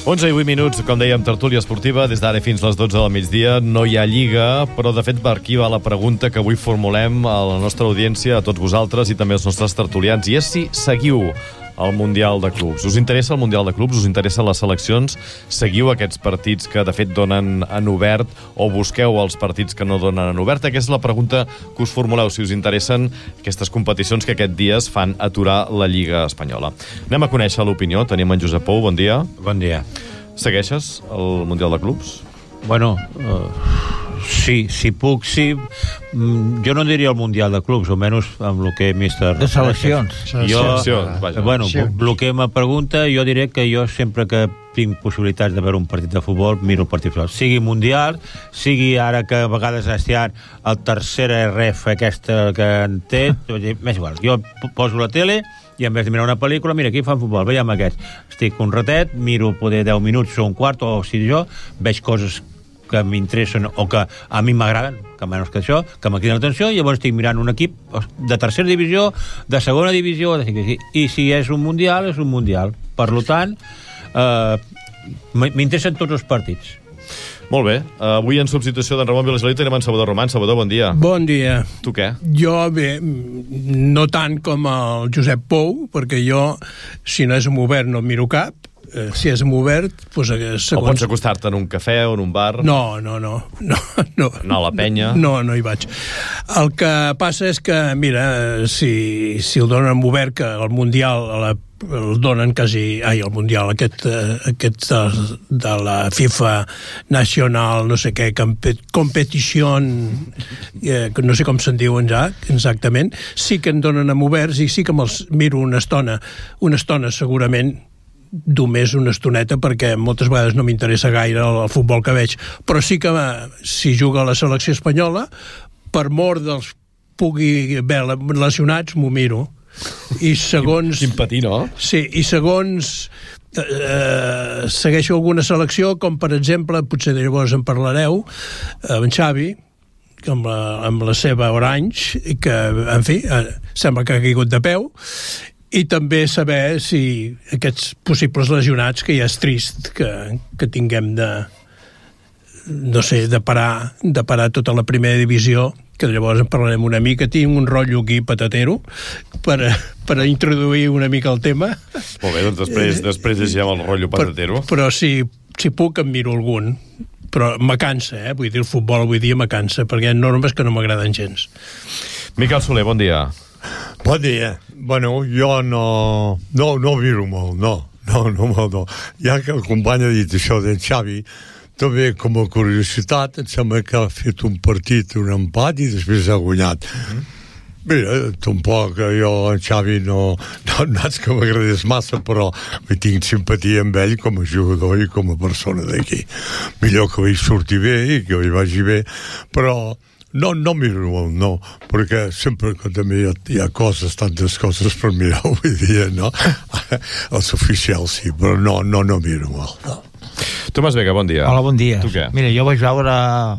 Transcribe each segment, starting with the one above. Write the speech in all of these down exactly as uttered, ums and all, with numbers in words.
onze i vuit minuts, com dèiem, tertúlia esportiva, des d'ara fins les dotze del migdia. No hi ha Lliga, però de fet per aquí va la pregunta que avui formulem a la nostra audiència, a tots vosaltres i també als nostres tertulians, i és si seguiu el Mundial de Clubs. Us interessa el Mundial de Clubs? Us interessen les seleccions? Seguiu aquests partits que de fet donen en obert o busqueu els partits que no donen en obert? Aquesta és la pregunta que us formuleu, si us interessen aquestes competicions que aquest dia es fan aturar la Lliga Espanyola. Anem a conèixer l'opinió. Tenim en Josep Pou, bon dia. Bon dia. Segueixes el Mundial de Clubs? Bueno, uh, sí, si puc, sí. Mm, jo no diria el Mundial de Clubs, almenys amb el que mister... De seleccions. Jo, seleccions, vaja. Bueno, el que me pregunta, jo diré que jo sempre que tinc possibilitats de veure un partit de futbol, miro el partit de futbol. Sigui mundial, sigui ara que a vegades estan el tercera R F aquesta que en té, m'és igual. Jo poso la tele i en vez de mirar una pel·lícula, mira, aquí fan futbol, veiem aquests. Estic un ratet, miro poder deu minuts o un quart, o si jo veig coses que m'interessen o que a mi m'agraden, que menys que això, que m'acriden l'atenció, i llavors estic mirant un equip de tercera divisió, de segona divisió, de... i si és un mundial, és un mundial. Per tant, eh, m'interessen tots els partits. Molt bé. Uh, avui en substitució d'en Ramon Vilagelí tenim en Salvador Román. Salvador, bon dia. Bon dia. Tu què? Jo, bé, no tant com el Josep Pou, perquè jo, si no és en obert, no miro cap. Eh, si és en obert, doncs... Segons... O pots acostar-te en un cafè o en un bar? No, no, no. No, no. No a la penya? No, no hi vaig. El que passa és que, mira, si, si el donen en obert, que el Mundial a la el donen quasi... Ai, el Mundial, aquest, aquest de, de la FIFA Nacional, no sé què, competició, eh, no sé com se'n diuen ja, exactament, sí que en donen amb oberts i sí que me'ls miro una estona, una estona segurament, només una estoneta, perquè moltes vegades no m'interessa gaire el, el futbol que veig, però sí que si juga a la selecció espanyola, per mort dels pugui haver lesionats, m'ho miro. I segons... Quin patí, no? Sí, i segons eh, segueixo alguna selecció, com per exemple, potser llavors en parlareu, en Xavi, amb la, amb la seva Orange, que, en fi, eh, sembla que ha caigut de peu, i també saber si aquests possibles lesionats, que ja és trist que, que tinguem de, no sé, de parar, de parar tota la primera divisió, que llavors en parlarem una mica. Tinc un rotllo aquí patatero per, per introduir una mica el tema. Molt bé, doncs després, després llegirem el rotllo patatero. Però, però si, si puc en miro algun. Però me cansa, eh? Vull dir, el futbol avui dia me cansa, perquè hi ha normes que no m'agraden gens. Miquel Soler, bon dia. Bon dia. Bueno, jo no, no, no miro molt, no. No, no, no, no. Ja que el company ha dit això d'en Xavi, també com a curiositat, em sembla que ha fet un partit, un empat, i després ha guanyat. Mm-hmm. Mira, tampoc jo, en Xavi, no, no, no és que m'agradés massa, però tinc simpatia amb ell com a jugador i com a persona d'aquí. Millor que vaig sortir bé i que hi vagi bé, però no, no miro molt, no, perquè sempre que també hi ha, hi ha coses, tantes coses per mirar avui dia, no? Els oficials sí, però no, no, no miro molt, no. Tomàs Vega, bon dia. Hola, bon dia. Tu què? Mira, jo vaig veure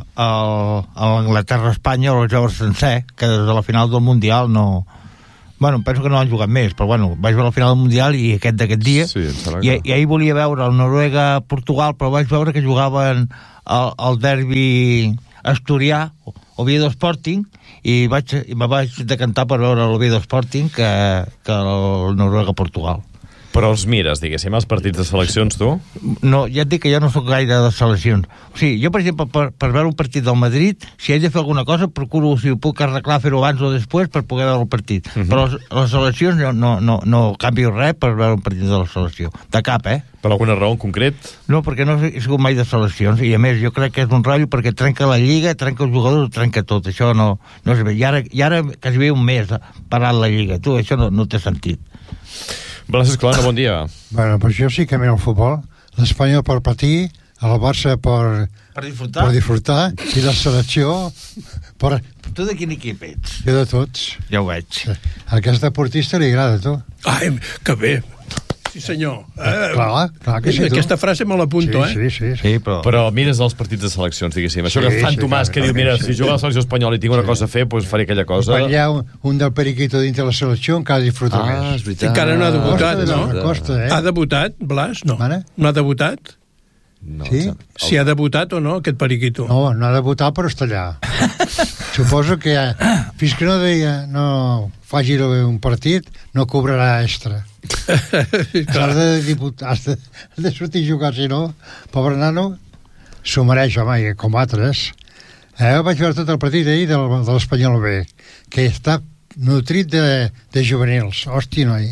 l'Anglaterra-Espanya, el vaig veure sencer, que des de la final del Mundial no... Bueno, penso que no han jugat més, però bueno, vaig veure la final del Mundial i aquest d'aquest dia, sí, que... i, i ahir volia veure el Noruega-Portugal, però vaig veure que jugaven el, el derbi asturià, Oviedo Sporting, i, vaig, i me vaig decantar per veure l'Oviedo Sporting que, que el Noruega-Portugal. Però els mires, diguéssim, els partits de seleccions, tu? No, ja et dic que jo no sóc gaire de seleccions. O sigui, jo, per exemple, per, per veure un partit del Madrid, si he de fer alguna cosa, procuro, si ho puc arreglar, fer-ho abans o després per poder veure el partit. Uh-huh. Però les, les seleccions no, no, no, no canvio res per veure un partit de la selecció. De cap, eh? Per alguna raó en concret? No, perquè no he sigut mai de seleccions, i a més jo crec que és un rotllo perquè trenca la lliga, trenca els jugadors, trenca tot. Això no, no és bé. I ara, i ara quasi ve un mes parant la lliga. Tu, això no, no té sentit. Blas Escolano, bon dia. Bueno, pues jo sí que miro el futbol. L'Espanyol per patir, el Barça per... Per disfrutar? Per disfrutar, i la selecció per... Tu de quin equip ets? Jo de tots. Ja ho veig. A aquest deportista li agrada, tu. Ai, que bé. Sí, senyor. Eh, clar, clar que sí, aquesta frase me l'apunto, sí, eh? Sí, sí, sí. sí però... però mires els partits de seleccions, diguéssim. Això sí, que fan sí, Tomàs, clar, que diu, mira, sí, si sí. jugo a la selecció espanyola i tinc una cosa a fer, doncs faré aquella cosa. Quan hi ha un, un del Periquito dintre la selecció, encara disfruta Ah, més. és veritat. Encara no ha debutat, Costa, no? Costa, eh? Ha debutat, Blas? No. Mare? No ha debutat? No, Sí? el... Si ha debutat o no, aquest periquito. No, no ha debutat, però està allà. Suposo que ja, fins que no, deia, no faci un partit, no cobrarà extra. has, de diput... has, de, has de sortir a jugar, si no, pobre nano, s'ho mereix, home, i com altres. Eh, vaig veure tot el partit ahir de, de l'Espanyol B, que està nutrit de, de juvenils. Hòstia, noi.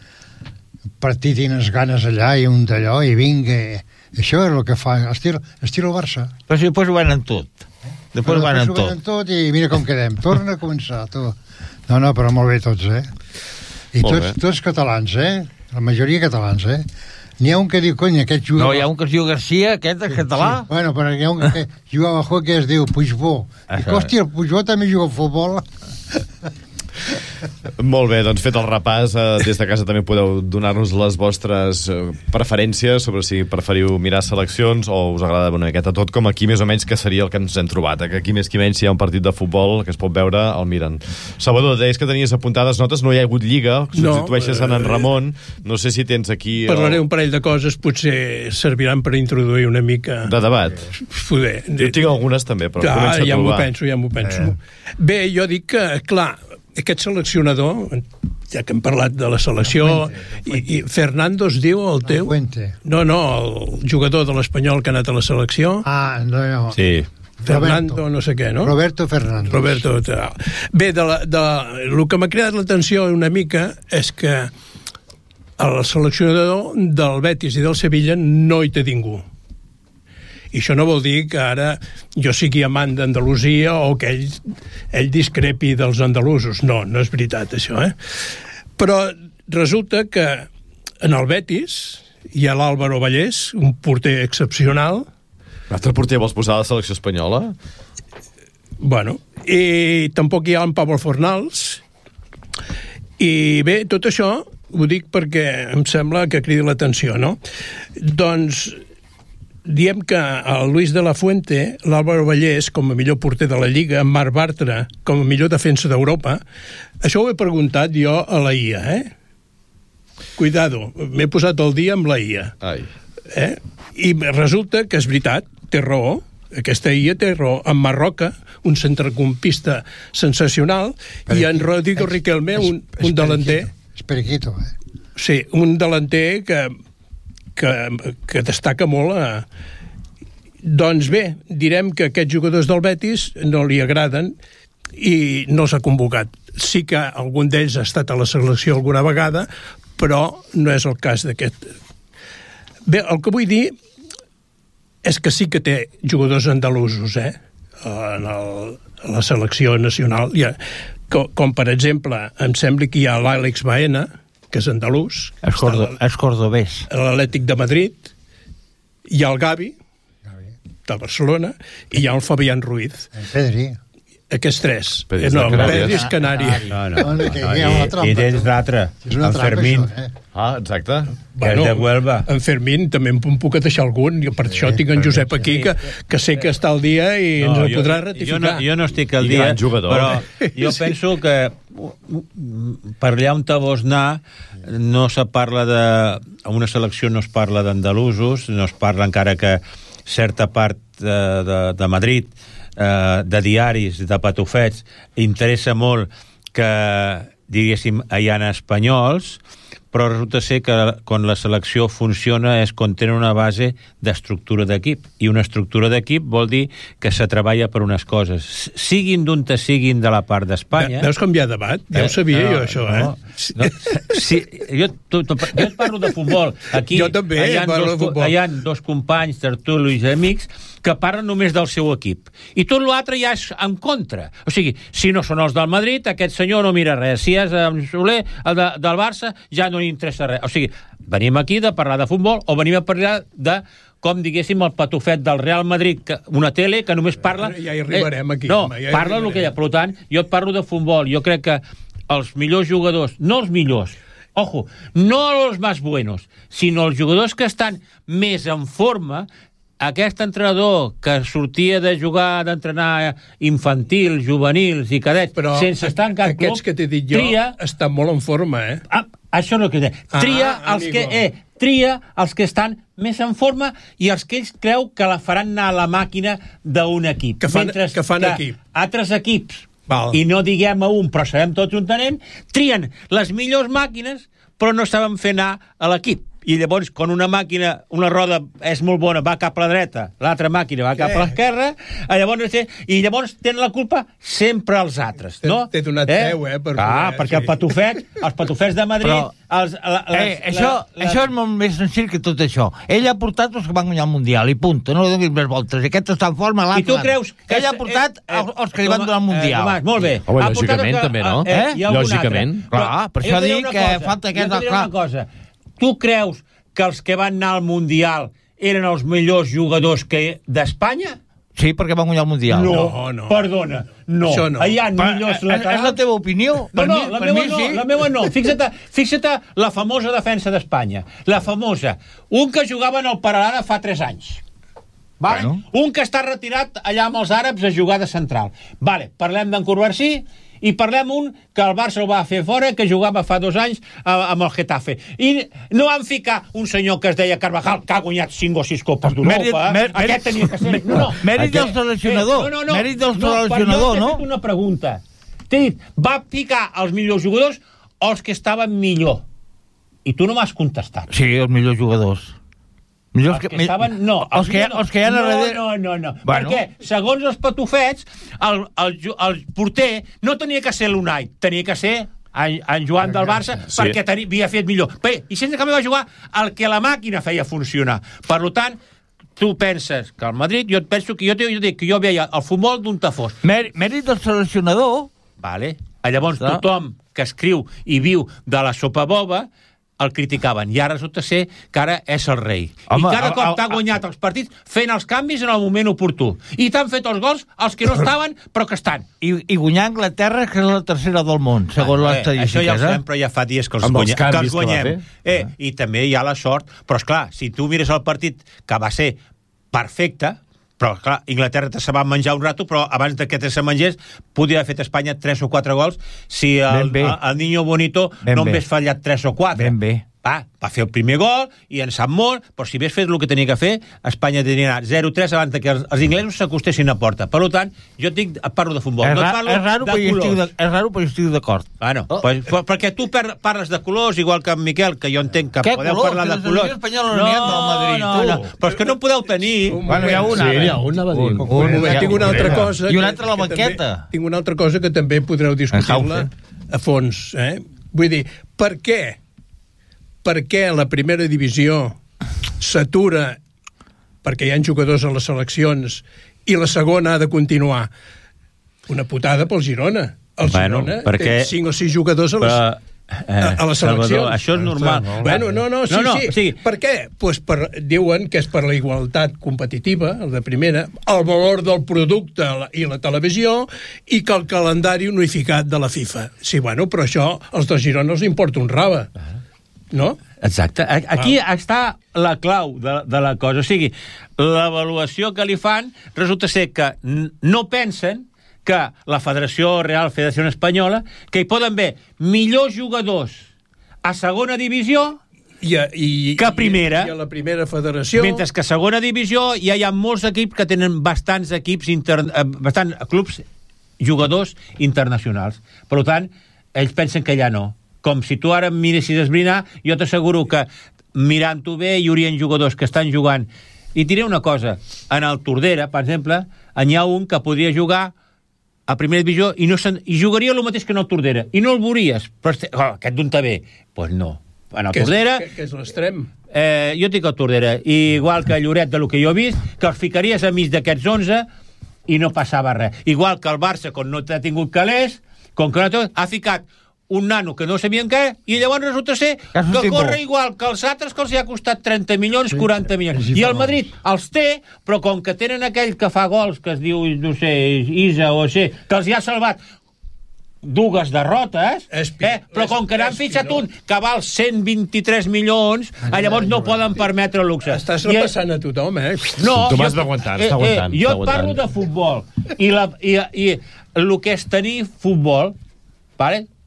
Partit i unes ganes allà i un d'allò, i vinga... Això és el que fa, estil, estil el Barça. Però si després ho van en tot. Després ho van en Després ho tot. van en tot i mira com quedem. Torna a començar, tu. No, no, però molt bé tots, eh? I Molt tots, bé. tots catalans, eh? La majoria catalans, eh? N'hi ha un que diu, conya, aquest juga... No, hi ha un que es diu Garcia, aquest és català. Sí. Bueno, però hi ha un que juga a Bajó que es diu Puigbó. I, Això. hòstia, el Puigbó també juga a futbol. Molt bé, doncs fet el repàs, eh, des de casa també podeu donar-nos les vostres eh, preferències sobre si preferiu mirar seleccions o us agrada una miqueta tot, com aquí més o menys que seria el que ens hem trobat, eh? Que aquí més que menys si hi ha un partit de futbol que es pot veure, el miren. Salvador, deies que tenies apuntades notes, no hi ha hagut lliga, substitueixes No, en en eh, Ramon, no sé si tens aquí... Parlaré el... un parell de coses, potser serviran per introduir una mica... de debat. Poder. Jo tinc algunes també, però Clar, comença a ja m'ho trobar. penso, ja m'ho penso. Eh. Bé, jo dic que, clar, aquest seleccionador, ja que hem parlat de la selecció, i, i Fernando es diu el teu? Fuente. No, no, el jugador de l'Espanyol que ha anat a la selecció. Ah, no, no. Sí. Fernando, Roberto. no sé què, no? Roberto Fernández. Roberto. Tal. Bé, de la, de, el que m'ha cridat l'atenció una mica és que el seleccionador del Betis i del Sevilla no hi té ningú. I això no vol dir que ara jo sigui amant d'Andalusia o que ell, ell discrepi dels andalusos. No, no és veritat, això, eh? Però resulta que en el Betis hi ha l'Àlvaro Vallès, un porter excepcional. L'altre porter vols posar a la selecció espanyola? Bueno, i tampoc hi ha en Pablo Fornals. I bé, tot això ho dic perquè em sembla que cridi l'atenció, no? Doncs diem que el Luis de la Fuente, l'Àlvaro Vallès com a millor porter de la Lliga, en Marc Bartra com a millor defensa d'Europa, això ho he preguntat jo a la I A, eh? Cuidado, m'he posat el dia amb la I A. Ai. Eh? I resulta que és veritat, té raó, aquesta I A té raó. En Marroca, un centrecampista sensacional, i en Rodrigo Riquelme, un, un delanter... És periquito, eh? Sí, un delanter que, que, que destaca molt a... Doncs bé, direm que aquests jugadors del Betis no li agraden i no els ha convocat. Sí que algun d'ells ha estat a la selecció alguna vegada, però no és el cas d'aquest. Bé, el que vull dir és que sí que té jugadors andalusos, eh? En el, a la selecció nacional. Hi ha, com, com, per exemple, em sembla que hi ha l'Àlex Baena, que és andalús. És, cordo, és cordobès. A l'Atlètic de Madrid. Hi ha el Gavi, de Barcelona, i hi ha el Fabián Ruiz. En Pedri. Aquests tres. Pedri és no, de Canàries. Pedri és Canari. No, no. No, que no hi ha i, una trampa, I tens tu. l'altre, És una el trampa, Fermín, això, eh? Ah, exacte. que és de Huelva. En Fermín també em puc deixar algun, i per això tinc en Josep aquí, que, que sé que està al dia i ens el podrà ratificar. Jo no, jo no estic al I dia, gran jugador. però jo penso que per allà on te vols anar no se parla de... A una selecció no es parla d'andalusos, no es parla encara que certa part de, de, de Madrid, eh, de diaris, de patufets, interessa molt que, diguéssim, hi ha espanyols, però resulta ser que quan la selecció funciona és quan tenen una base d'estructura d'equip, i una estructura d'equip vol dir que se treballa per unes coses, siguin d'on te siguin de la part d'Espanya. Veus com hi ha debat? Ja ho sabia no, jo, això, no, eh? No, sí, jo, tu, tu, jo et parlo de futbol. Aquí Jo també hi ha parlo dos, de futbol. hi ha dos companys, tertulis i amics, que parlen només del seu equip. I tot l'altre ja és en contra. O sigui, si no són els del Madrid, aquest senyor no mira res. Si és en Soler, el de, del Barça, ja no li interessa res. O sigui, venim aquí de parlar de futbol o venim a parlar de, com diguéssim, el patufet del Real Madrid, que, una tele que només parla... Ja hi arribarem, aquí, No, home, ja hi parla el que hi ha. arribarem. Per tant, jo et parlo de futbol. Jo crec que els millors jugadors, no els millors, ojo, no els més buenos, sinó els jugadors que estan més en forma. Aquest entrenador que sortia de jugar, d'entrenar infantil, juvenils i cadets, Però sense estar en cap club, aquests que t'he dit jo tria... estan molt en forma, eh? Ah, això no que... Tria Ah, els amigo. que... Eh, tria els que estan més en forma i els que ells creu que la faran anar a la màquina d'un equip. Que fan, Mentre que fan que equip. altres equips, Val. i no diguem a un, però sabem tots on anem, trien les millors màquines, però no saben fer anar a l'equip. I llavors, quan una màquina, una roda és molt bona, va cap a la dreta, l'altra màquina va cap a l'esquerra, llavors, i llavors tenen la culpa sempre els altres, no? T'he donat peu, eh? Per ah, poder, perquè sí. el patufet, els patufets de Madrid... Però, els, la, les, eh, això, la, això és molt més senzill que tot això. Ell ha portat els que van guanyar el Mundial, i punt. No li donis més voltes. Aquest està en forma, l'altre... I tu creus que... Ell ha portat eh, eh, els que li van donar el Mundial. Eh, Tomàs, molt bé. Home, Ha lògicament, portat també, no? Eh? Eh? Hi ha algun Lògicament. altre. Clar, per Jo això et diré dic una que cosa, falta aquesta- Jo et diré clar. una cosa. Tu creus que els que van anar al Mundial eren els millors jugadors que d'Espanya? Sí, perquè van guanyar el Mundial. No, no. Perdona, no. Això no. Hi ha Pa- millors és, laterals... és la teva opinió? No, Per no, mi, la per meva mi no, sí. la meva no. Fixa't, fixa't la famosa defensa d'Espanya. La famosa. Un que jugava en el Peralada fa tres anys. Vale? Bueno. Un que està retirat allà amb els àrabs a jugar de central. Vale, parlem d'en Corbarsí i parlem un que el Barça el va fer fora, que jugava fa dos anys a, amb el Getafe. I no van ficar un senyor que es deia Carvajal, que ha guanyat cinc o sis copes Mèrit- d'Europa. mèrit- Aquest tenia que ser... No, no. Mèrit del Aquest- seleccionador. Eh, no, no, no. Mèrit del No, seleccionador, per no? T'he fet una pregunta. T'he dit, va ficar els millors jugadors o els que estaven millor? I tu no m'has contestat. Sí, els millors jugadors. Millors Els que estaven... No, els que, millors no. els que hi ha no, darrere... no, no, no. Bueno. Perquè, segons els patufets, el, el, ju- el porter no tenia que ser l'Unai, tenia que ser en, en Joan del Barça, Sí. perquè tenia, havia fet millor. Bé, i sense canvi va jugar el que la màquina feia funcionar. Per tant, tu penses que el Madrid, jo et penso que jo, jo dic que jo veia el futbol d'un tafós. Mèrit, mèrit del seleccionador... Vale. Llavors Clar. tothom que escriu i viu de la sopa boba el criticaven, i ara resulta ser que ara és el rei. Home, I cada el- cop el- t'ha guanyat els partits fent els canvis en el moment oportú. I t'han fet els gols els que no estaven, però que estan. I, i guanyar Anglaterra, que és la tercera del món, segons les Eh, això ja estadístiques. ho Eh? sempre ja fa dies que els, Amb els guanya, que canvis els que va guanyem. fer. Eh, I també hi ha la sort, però és clar, si tu mires el partit que va ser perfecte, però clar, Inglaterra se va menjar un rato, però abans de que se mengés podria haver fet Espanya tres o quatre gols si el, Ben bé. el, el Niño Bonito Ben no bé. hagués fallat tres o quatre. Ben bé. Va, va fer el primer gol i en sap molt, però si hagués fet el que tenia que fer, Espanya tenia anat zero tres abans que els, els inglesos s'acostessin a porta. Per tant, jo dic, parlo de futbol, És, no ra parlo és raro, de però jo estic colors. de, és raro, però jo estic d'acord. Bueno, oh. pues, pues, perquè tu per, parles de colors, igual que en Miquel, que jo entenc que Què podeu colors? parlar Si de la colors. selecció espanyola no n'hi ha del Madrid, no, tu. no, però és que no en podeu tenir. Bueno, hi ha una. Sí, ara. n'hi ha un, anava a dir. Un, Un moment, hi ha- tinc una altra cosa... I una que- altra a la que també- banqueta. Tinc una altra cosa que també podreu discutir-la a fons. Eh? Vull dir, per què? Per què la primera divisió s'atura perquè hi ha jugadors a les seleccions i la segona ha de continuar? Una putada pel Girona. El Bueno, Girona perquè- té cinc o sis jugadors a les, Però, a, a les seleccions. Salvador, això és normal. Bueno, no, no, sí, no, no, sí. sí. Per què? Pues per, diuen que és per la igualtat competitiva, el de primera, el valor del producte la- i la televisió, i que el calendari unificat de la FIFA. Sí, bueno, però això als de Girona els importa un rave. No? Exacte. A- Aquí ah. està la clau de, de la cosa. O sigui, l'avaluació que li fan resulta ser que n- no pensen que la Federació Real Federació Espanyola, que hi poden haver millors jugadors a segona divisió I a, i, que a primera. I a la primera federació... Mentre que a segona divisió ja hi ha molts equips que tenen bastants equips, inter... eh, bastant clubs, jugadors internacionals. Per tant, ells pensen que ja no. Com si tu ara em miressis a esbrinar, jo t'asseguro que mirant-ho bé hi haurien jugadors que estan jugant. I diré una cosa, en el Tordera, per exemple, n'hi ha un que podria jugar a primera divisió i, no i jugaria el mateix que en el Tordera. I no el veuries. Però oh, aquest d'on te ve? Doncs pues no. En el que és, Tordera... que, que és l'extrem. Eh, jo dic el Tordera, i igual que Lloret, de lo que jo he vist, que els ficaries a mig d'aquests onze i no passava res. Igual que el Barça, com no t'ha tingut calés, com que no t'ha... ha ficat un nano que no sabien què, i llavors resulta ser que corre igual que els altres, que els hi ha costat trenta milions, quaranta milions. I el Madrid els té, però com que tenen aquell que fa gols, que es diu, no sé, Isa o sé, que els hi ha salvat dues derrotes, Espi- eh? però com que n'han Espinó. fitxat un que val cent vint-i-tres milions, llavors no poden permetre el luxe. Estàs I- repassant a tothom, eh? no, Tomàs jo- va aguantant, està aguantant, Eh, jo està et parlo aguantant. de futbol. I, la, i, i el que és tenir futbol, vale?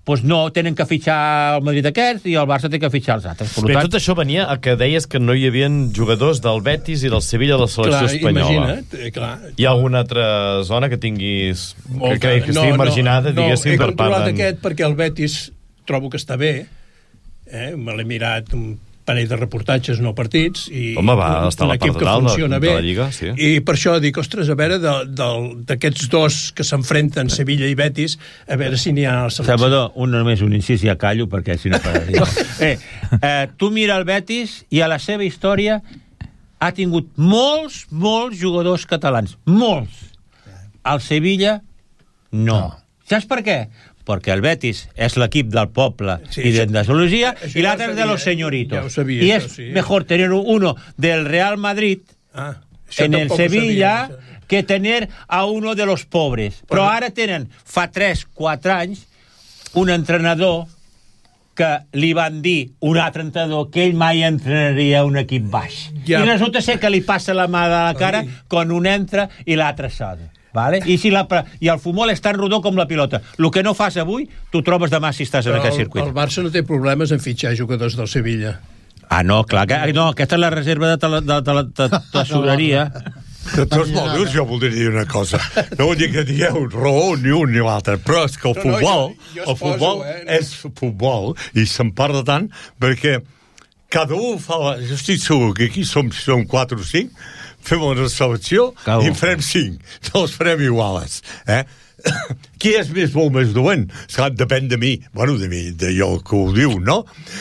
doncs no, tenen que fitxar el Madrid aquest i el Barça té que fitxar els altres. Per Bé, tant, tot això venia a que deies que no hi havia jugadors del Betis i del Sevilla de la selecció Clar, espanyola. imagina't, eh, clar. Hi ha alguna altra zona que tinguis... Molta. que, que estigui marginada, no, diguéssim, no, per he part controlat d'en... aquest perquè el Betis trobo que està bé, eh? Me l'he mirat un parell de reportatges, no partits, i Home, va, està a la un equip part que de dalt de- funciona de bé. la Lliga, sí. I per això dic, ostres, a veure, de- del- d'aquests dos que s'enfrenten, Sevilla i Betis, a veure si n'hi ha a la selecció. Salvador, un només un incís i ja callo, perquè si no pararia. eh, eh, tu mira el Betis i a la seva història ha tingut molts, molts jugadors catalans. Molts. El Sevilla, no. no. Saps per què? Perquè el Betis és l'equip del poble Sí, y de això- Andalucía això y ja l'altre ho es de los sabia, señoritos. ja ho sabia, y això es sí. mejor tener uno del Real Madrid Ah, això en el tampoc ho Sevilla sabia, això. que tener a uno de los pobres. Però ara tenen, fa tres quatre anys, un entrenador que li van dir, un altre entrenador, que ell mai entrenaria un equip baix. Ja. I resulta ser que li passa la mà de la cara Ai. quan un entra i l'altre s'ada. Vale? I, si la, I el futbol és tan rodó com la pilota. El que no fas avui, tu trobes demà si estàs en Però aquest el, circuit. el Barça no té problemes en fitxar jugadors del Sevilla. Ah, no, clar, que, no, aquesta és la reserva de, tele, de, de, de, de tesoreria. De tots modos, jo voldria dir una cosa. No vull dir que digueu raó ni un ni l'altre, però és que el No, no, futbol, jo- jo el es futbol poso, eh, no. és futbol, i se'n parla tant, perquè cada un fa... La... Jo estic segur que aquí som, som quatre o cinc, fem una selecció Cada i un. en farem cinc. No els farem iguales, eh? Qui és més bo o més dolent? Esclar, depèn de mi, bueno, de mi, de jo que ho diu, no?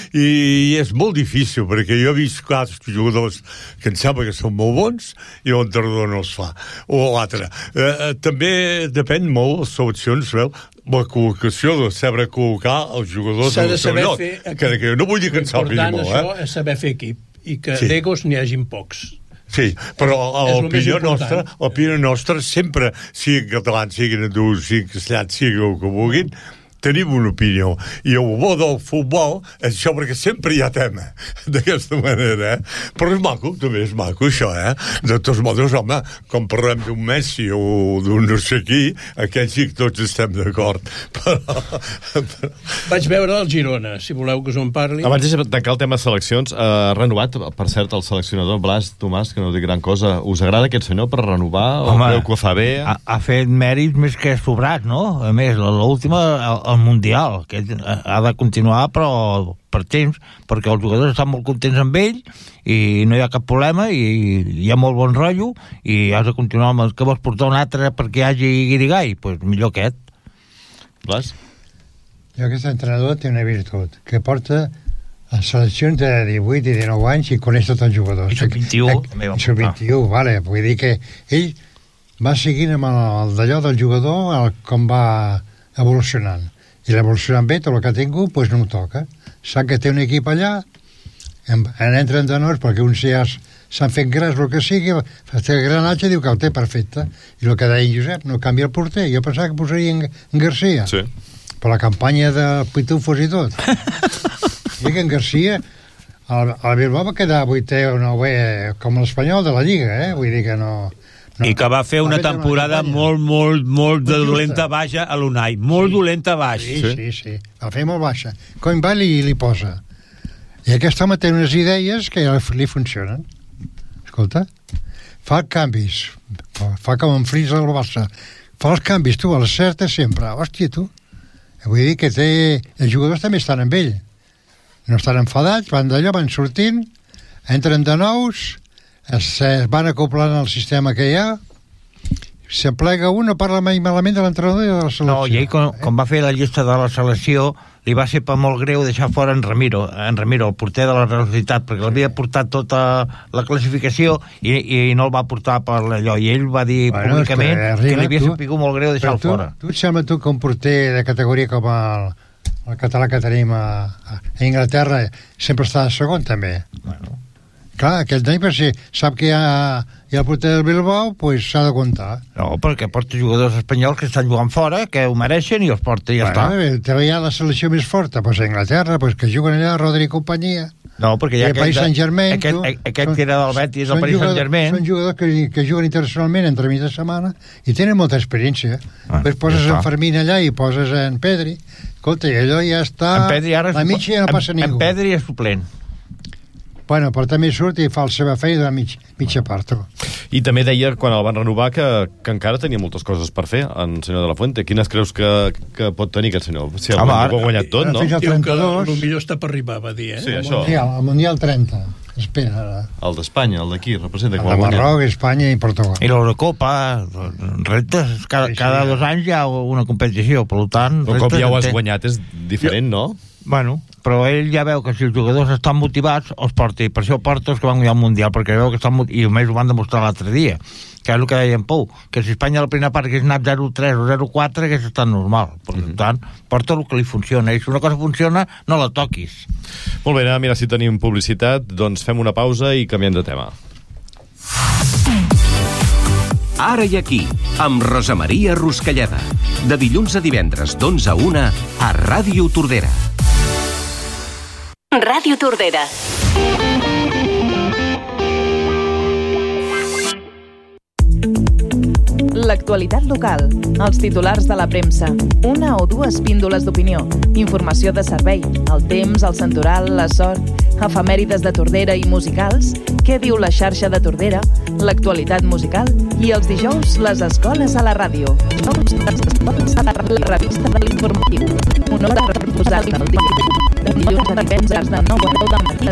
I és molt difícil, perquè jo he vist quatre jugadors que em sembla que són molt bons i l'entrenador no els fa. O l'altre. Eh, eh, també depèn molt les seleccions, veu? La col·locació de saber col·locar els jugadors S'ha al de seu saber lloc. fer... Que, que no vull dir que en sàpiga L'important, molt, això, eh? és saber fer equip i que Sí. d'egos n'hi hagin pocs. Sí, però És el més l'opinió important. nostra, l'opinió nostra sempre, siguin catalans, siguin hindús, siguin castellans, siguin el que vulguin, tenim una opinió. I el bo del futbol és això, perquè sempre hi ha tema, d'aquesta manera, eh? Però és maco, també és maco, això, eh? De tots modos, home, quan parlem d'un Messi o d'un no sé qui, aquells sí que tots estem d'acord. Però, però... Vaig veure el Girona, si voleu que us en parli. Abans de tancar el tema seleccions, eh, ha renovat, per cert, el seleccionador Blas Tomàs, que no dic gran cosa. Us agrada aquest senyor per renovar? O Home, creu que ho fa bé? Ha, ha fet mèrits més que sobrats, no? A més, l'última, el, el Mundial, que ha de continuar, però per temps, perquè els jugadors estan molt contents amb ell i no hi ha cap problema i hi ha molt bon rotllo i has de continuar amb el que vols portar un altre perquè hi hagi guirigall, doncs pues millor aquest. Blas? Jo aquest entrenador té una virtut, que porta a seleccions de divuit i dinou anys i coneix tots els jugadors. I sub vint-i-u, Eh, també va i sub vint-i-u, vale. Vull dir que ell va seguint amb el, el d'allò del jugador el, com va evolucionant. I l'evolucionant bé, tot el que ha tingut, doncs no ho toca. Sap que té un equip allà, en, en entra en denors, perquè uns ja s'han fet grans, el que sigui, té el granatge i diu que el té perfecte. I el que deia en Josep, no canvia el porter. Jo pensava que posaria en, en Garcia. Sí. Per la campanya de Pitufos i tot. I que en Garcia, el, el Bilbao va quedar vuitè o novè com l'Espanyol de la Lliga, eh? Vull dir que no... no. I que va fer una Va fer temporada campanya. molt, molt, molt de Molt justa. dolenta baixa a l'Unai. Molt dolenta baixa. Sí, sí, sí. Va fer molt baixa. Com va li, li posa. I aquest home té unes idees que ja li funcionen. Escolta, fa canvis. Fa com en Fris al Barça. Fa els canvis, tu, a les certes sempre. Hòstia, tu. Vull dir que té... Els jugadors també estan amb ell. No estan enfadats, van d'allò, van sortint, entren de nous, es, es van acoplant al sistema que hi ha, s'aplega un, no parla mai malament de l'entrenador i de la selecció. No, i ell, quan, quan va fer la llista de la selecció, li va ser per molt greu deixar fora en Ramiro, en Ramiro, el porter de la Real Societat, perquè l'havia portat tota la classificació i, i no el va portar per allò. I ell va dir Bueno, públicament és que, arriba, li havia tu- sapigut molt greu deixar-lo Però tu, fora. tu et sembla tu que un porter de categoria com el, el català que tenim a, a Inglaterra sempre està de segon també? Bueno. Clar, aquest nen per si sap que hi ha, i el porter del Bilbao pues, s'ha de comptar. No, perquè porta jugadors espanyols que estan jugant fora, que ho mereixen, i els porta i ja bueno, està. També hi ha la selecció més forta, pues, a Anglaterra, pues, que juguen allà Rodri i companyia. No, perquè hi ha el Paris Saint-Germain. Aquest, aquest, aquest que era del Betis, el Paris Saint-Germain. Són jugadors que, que juguen internacionalment entre mig de setmana i tenen molta experiència. Ah, Després poses ja en Fermín allà i poses en Pedri. Escolta, i allò ja està... En Pedri ara... La mitja ja no passa en, ningú. En Pedri és suplent. Bueno, però també surt i fa la seva feina de mig, mitja part. I també deia, quan el van renovar, que, que encara tenia moltes coses per fer, en senyor de la Fuente. Quines creus que, que pot tenir aquest senyor? Si el Home, ho ha guanyat tot, no? Fins al Diu que trenta-dos. el millor està per arribar, va dir, eh? Sí, El això. Mundial, el Mundial trenta. Espera, ara. El d'Espanya, el d'aquí, representa El com de el guanyat. Marroc, Espanya i Portugal. I l'Eurocopa, reptes, cada, Sí, sí. cada dos anys hi ha una competició, per tant... Però com reptes ja ho en has té. guanyat és diferent, no? Bueno, però ell ja veu que si els jugadors estan motivats, els porta, i per això porta els que van guanyar el Mundial, perquè veu que estan motivats, i només ho van demostrar l'altre dia, que és el que deia en Pou, que si Espanya a la primera part hagués anat zero tres o zero quatre, hagués estat normal. Per mm -hmm. tant, porta el que li funciona, i si una cosa funciona, no la toquis. Molt bé, mira, si tenim publicitat, doncs fem una pausa i canviem de tema. Ara i aquí, amb Rosa Maria Ruscalleda. De dilluns a divendres, d'onze a una, a Ràdio Tordera. Ràdio Tordera. L'actualitat local, els titulars de la premsa, una o dues píndoles d'opinió, informació de servei, el temps, el santoral, la sort, efemèrides de Tordera i musicals, què diu la xarxa de Tordera, l'actualitat musical i els dijous les escoles a la ràdio. Dijous les escoles a la, la revista de l'informatiu. Una hora per posar-li el dia. Un dilluns de divendres de nou a deu del matí